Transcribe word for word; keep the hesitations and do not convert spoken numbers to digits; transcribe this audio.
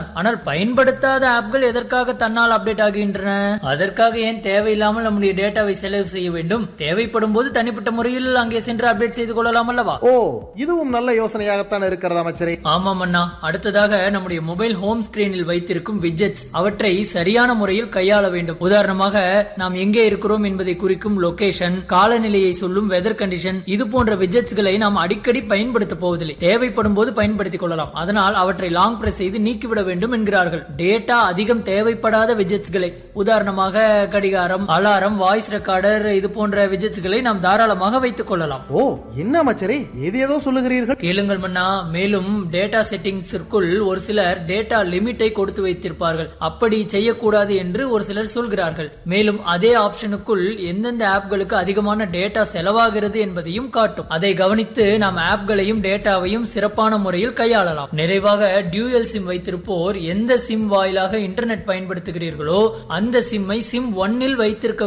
ஆனால் பயன்படுத்தாத ஆப்கள் எதற்காக தன்னால் அப்டேட் ஆகின்றன? அதற்காக ஏன் தேவையில்லாமல் நம்முடைய டேட்டாவை செலவு செய்ய வேண்டும்? தேவைப்படும் போது தனிப்பட்ட முறையில் அங்கே சென்று அப்டேட் செய்து கொள்ளலாம் அல்லவா? ஓ, இதுவும் நல்ல யோசனையாகத்தான் இருக்கிறது அமைச்சரே. ஆமாம் அண்ணா. அடுத்ததாக நம்முடைய மொபைல் ஹோம் ஸ்கிரீனில் வைத்திருக்கும் விட்ஜெட்ஸ், அவற்றை சரியான முறையில் கையாள வேண்டும். உதாரணமாக நாம் எங்கே இருக்கிறோம் என்பதை குறிக்கும் லொகேஷன், காலநிலையை சொல்லும் வெதர் கண்டிஷன், இது போன்ற விட்ஜெட்ஸ்களை நாம் அடிக்கடி பயன்படுத்த போவதில்லை. தேவைப்படும் போது பயன்படுத்திக் கொள்ளலாம். அதனால் அவற்றை லாங் பிரஸ் செய்து நீக்கிவிட வேண்டும் என்கிறார்கள். டேட்டா அதிகம் தேவைப்படாத விட்ஜெட்ஸ்களை, உதாரணமாக கடிகாரம், அலாரம், வாய்ஸ் ரெக்கார்டர், இது போன்ற விட்ஜெட்ஸ்களை நாம் தாராளமாக வைத்துக் கொள்ளலாம். ஓ, என்ன அமைச்சரே, ஏது ஏதோ சொல்லுகிறீர்கள்? கேளுங்கள் மன்னா. மேலும் டேட்டா செட்டிங்ஸிற்குள் ஒரு சிலர் டேட்டா லிமிட்டை கொடுத்து வைத்திருப்பார்கள். அப்படி செய்யக்கூடாது என்று ஒரு சிலர் சொல்கிறார்கள். மேலும் அதே ஆப்ஷனுக்குள் எந்தெந்த ஆப்களுக்கு அதிகமான டேட்டா செலவாகிறது என்பதையும் காட்டும். அதை கவனித்து நாம் ஆப்களையும் டேட்டாவையும் சிறப்பான முறையில் கையாளலாம். நிறைவாக டியூயல் சிம் வைத்திருப்போர் எந்த சிம் வாயிலாக இன்டர்நெட் பயன்படுத்துகிறீர்களோ அந்த சிம்மை சிம் ஒன்னில் வைத்திருக்க